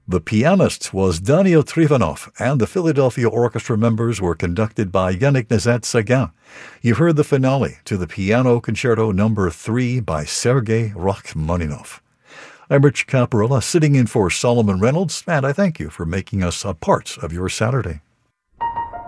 The pianist was Daniel Trifonov, and the Philadelphia Orchestra members were conducted by Yannick Nézet-Séguin. You heard the finale to the Piano Concerto No. 3 by Sergei Rachmaninoff. I'm Rich Caparella, sitting in for Solomon Reynolds, and I thank you for making us a part of your Saturday.